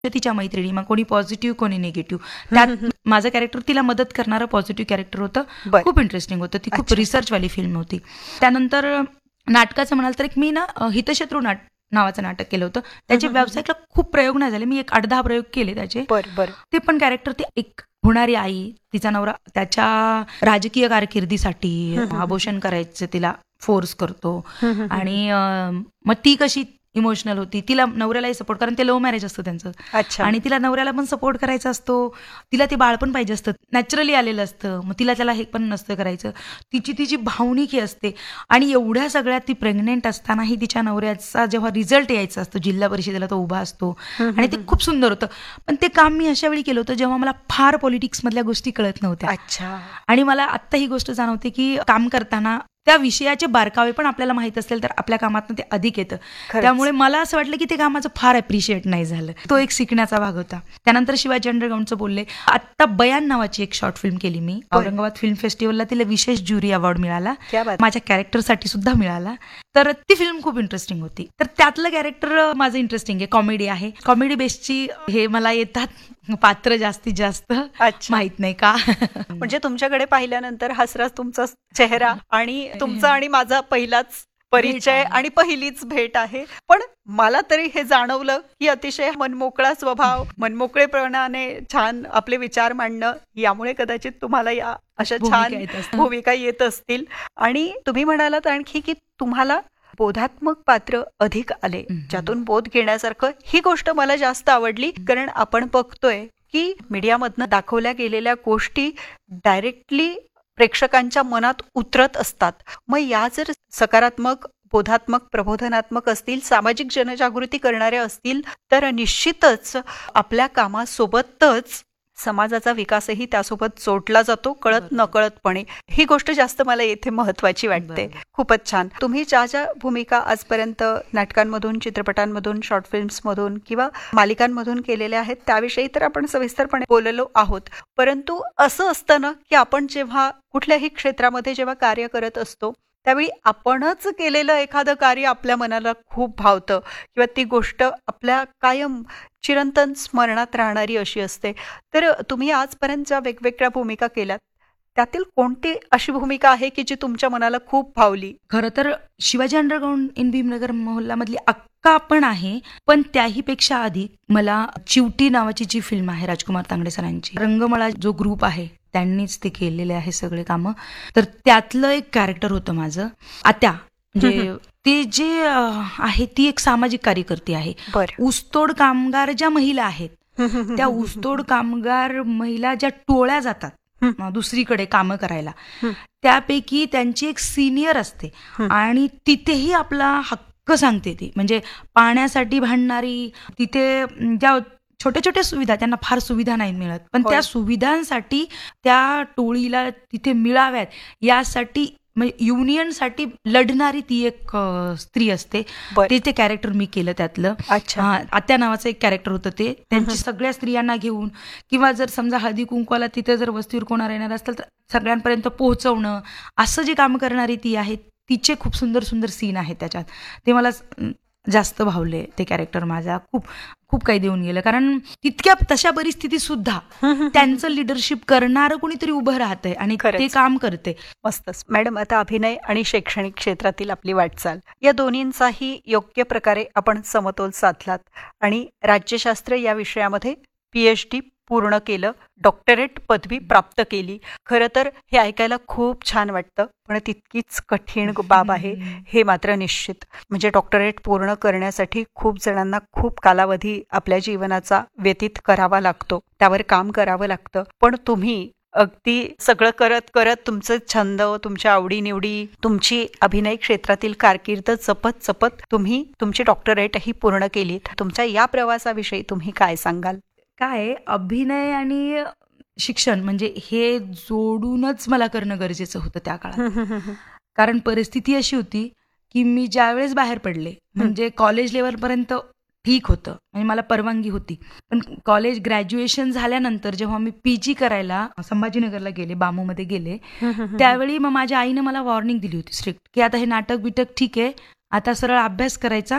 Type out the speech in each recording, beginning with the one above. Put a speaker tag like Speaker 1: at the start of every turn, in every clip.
Speaker 1: तिच्या मैत्रिणी, मग कोणी पॉझिटिव्ह कोणी निगेटिव्ह. त्यात माझं कॅरेक्टर तिला मदत करणारं पॉझिटिव्ह कॅरेक्टर होतं. खूप इंटरेस्टिंग होतं. ती खूप रिसर्चवाली फिल्म होती. त्यानंतर नाटकाचं म्हणाल तर मी हितशत्रू नावाचं नाटक केलं होतं. त्याचे व्यावसायिकला खूप प्रयोग नाही झाले. मी 8-10 प्रयोग केले त्याचे. ते पण कॅरेक्टर ती एक होणारी आई, तिचा नवरा त्याच्या राजकीय कारकिर्दीसाठी अबॉर्शन करायचं तिला फोर्स करतो आणि मग ती कशी इमोशनल होती. तिला नवऱ्यालाही सपोर्ट, कारण ते लव्ह मॅरेज असतं त्यांचं, आणि तिला नवऱ्याला पण सपोर्ट करायचा असतो. तिला ते बाळ पण पाहिजे असतं, नॅचरली आलेलं असतं. मग तिला त्याला हे पण नसतं करायचं. तिची भावनिक हे असते. आणि एवढ्या सगळ्यात ती प्रेग्नेंट असतानाही तिच्या नवऱ्याचा जेव्हा रिझल्ट यायचा असतो जिल्हा परिषदेला, तो उभा असतो आणि ते खूप सुंदर होतं. पण ते काम मी अशा वेळी केलं होतं जेव्हा मला फार पॉलिटिक्स मधल्या गोष्टी कळत नव्हत्या. आणि मला आत्ता ही गोष्ट जाणवते की काम करताना त्या विषयाचे बारकावे पण आपल्याला माहित असेल तर आपल्या कामात ते अधिक येतं. त्यामुळे मला असं वाटलं की ते कामाचं फार अप्रिशिएट नाही झालं. तो एक शिकण्याचा भाग होता. त्यानंतर शिवाजी अंडरग्राऊंडचं बोलले. आता बयान नावाची एक शॉर्ट फिल्म केली मी औरंगाबाद फिल्म फेस्टिवलला. तिला विशेष ज्युरी अवॉर्ड मिळाला, माझ्या कॅरेक्टरसाठी सुद्धा मिळाला. तर ती फिल्म खूप इंटरेस्टिंग होती. तर त्यातलं कॅरेक्टर माझं इंटरेस्टिंग आहे, कॉमेडी आहे. कॉमेडी बेसची हे मला येतात पात्र जास्तीत जास्त माहित नाही का.
Speaker 2: म्हणजे तुमच्याकडे पाहिल्यानंतर हसराच तुमचा चेहरा आणि तुमचा आणि माझा पहिलाच परिचय आणि पहिलीच भेट आहे. पण मला तरी हे जाणवलं की अतिशय मनमोकळा स्वभाव, मनमोकळेपणाने छान आपले विचार मांडणं, यामुळे कदाचित तुम्हाला या अशा छान भूमिका येत असतील. आणि तुम्ही म्हणालात आणखी की तुम्हाला बोधात्मक पात्र अधिक आले, ज्यातून बोध घेण्यासारखं. ही गोष्ट मला जास्त आवडली, कारण आपण बघतोय की मीडियामधनं दाखवल्या गेलेल्या गोष्टी डायरेक्टली प्रेक्षकांच्या मनात उतरत असतात. मग या जर सकारात्मक, बोधात्मक, प्रबोधनात्मक असतील, सामाजिक जनजागृती करणाऱ्या असतील, तर निश्चितच आपल्या कामासोबतच समाजाचा विकासही त्यासोबत जोडला जातो, कळत नकळतपणे. ही गोष्ट जास्त मला येथे महत्वाची वाटते. खूपच छान. तुम्ही ज्या ज्या भूमिका आजपर्यंत नाटकांमधून, चित्रपटांमधून, शॉर्ट फिल्म्समधून किंवा मालिकांमधून केलेल्या आहेत त्याविषयी तर आपण सविस्तरपणे बोललो आहोत. परंतु असं असतं ना की आपण जेव्हा कुठल्याही क्षेत्रामध्ये जेव्हा कार्य करत असतो त्यावेळी आपणच केलेलं एखादं कार्य आपल्या मनाला खूप भावतं किंवा ती गोष्ट आपल्या कायम चिरंतन स्मरणात राहणारी अशी असते. तर तुम्ही आजपर्यंत ज्या वेगवेगळ्या भूमिका केल्यात त्यातील कोणती अशी भूमिका आहे की जी तुमच्या मनाला खूप भावली?
Speaker 1: खरं तर शिवाजी अंडरग्राऊंड इन भीमनगर मोहल्लामधली अक्का पण आहे, पण त्याही पेक्षा आधी मला चिवटी नावाची जी फिल्म आहे राजकुमार तांगडे सरांची, रंगमळा जो ग्रुप आहे त्यांनीच ते केलेले आहे सगळे कामं. तर त्यातलं एक कॅरेक्टर होतं माझं आत्या. म्हणजे ते जे आहे ती एक सामाजिक कार्यकर्ती आहे. ऊसतोड कामगार ज्या महिला आहेत त्या ऊसतोड कामगार महिला ज्या टोळ्या जातात दुसरीकडे कामं करायला, त्यापैकी त्यांची एक सिनियर असते आणि तिथेही आपला हक्क सांगते ती. म्हणजे पाण्यासाठी भांडणारी, तिथे ज्या छोट्या छोट्या सुविधा, त्यांना फार सुविधा नाही मिळत, पण त्या सुविधांसाठी त्या टोळीला तिथे मिळाव्यात यासाठी म्हणजे युनियनसाठी लढणारी ती एक स्त्री असते. ते कॅरेक्टर मी केलं त्यातलं. आत्या नावाचं एक कॅरेक्टर होतं ते. त्यांची सगळ्या स्त्रियांना घेऊन किंवा जर समजा हळदी कुंकवाला तिथे जर वस्तीवर कोणाला येणार असतील तर सगळ्यांपर्यंत पोहोचवणं, असं जे काम करणारी ती आहे. तिचे खूप सुंदर सुंदर सीन आहेत त्याच्यात. ते मला जास्त भावले ते कॅरेक्टर. माझा खूप खूप काही देऊन गेलं, कारण तितक्या तशा परिस्थितीत सुद्धा त्यांचं लिडरशिप करणारं कोणीतरी उभं राहतंय आणि ते काम करते.
Speaker 2: मस्तच. मॅडम, आता अभिनय आणि शैक्षणिक क्षेत्रातील आपली वाटचाल या दोन्हींचाही योग्य प्रकारे आपण समतोल साधलात आणि राज्यशास्त्र या विषयामध्ये PhD पूर्ण केलं, डॉक्टरेट पदवी प्राप्त केली. खरं तर हे ऐकायला खूप छान वाटतं, पण तितकीच कठीण बाब आहे हे मात्र निश्चित. म्हणजे डॉक्टरेट पूर्ण करण्यासाठी खूप जणांना खूप कालावधी आपल्या जीवनाचा व्यतीत करावा लागतो, त्यावर काम करावं लागतं. पण तुम्ही अगदी सगळं करत करत तुमचं छंद, तुमच्या आवडीनिवडी, तुमची अभिनय क्षेत्रातील कारकीर्द जपत जपत तुम्ही तुमची डॉक्टरेटही पूर्ण केलीत. तुमच्या या प्रवासाविषयी तुम्ही काय सांगाल?
Speaker 1: काय, अभिनय आणि शिक्षण म्हणजे हे जोडूनच मला करणं गरजेचं होतं त्या काळात. कारण परिस्थिती अशी होती की मी ज्यावेळेस बाहेर पडले, म्हणजे कॉलेज लेवलपर्यंत ठीक होतं आणि मला परवानगी होती, पण कॉलेज ग्रॅज्युएशन झाल्यानंतर जेव्हा मी PG करायला संभाजीनगरला गेले, बामूमध्ये गेले, त्यावेळी मग माझ्या आईने मला वॉर्निंग दिली होती स्ट्रिक्ट, की आता हे नाटक बिटक ठीक आहे, आता सरळ अभ्यास करायचा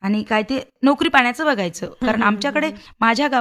Speaker 1: आणि काय ते नोकरी पाण्याचं बघायचं. कारण आमच्याकडे माझ्या